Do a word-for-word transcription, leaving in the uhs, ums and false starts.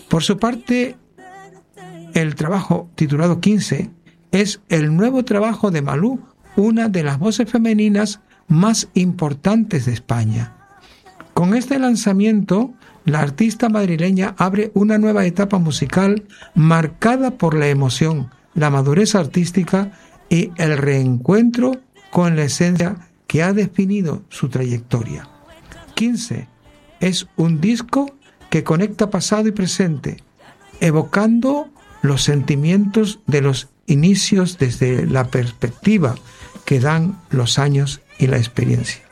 Por su parte, el trabajo titulado quince es el nuevo trabajo de Malú, una de las voces femeninas más importantes de España. Con este lanzamiento, la artista madrileña abre una nueva etapa musical marcada por la emoción, la madurez artística y el reencuentro con la esencia que ha definido su trayectoria. quince es un disco que conecta pasado y presente, evocando los sentimientos de los inicios desde la perspectiva que dan los años y la experiencia.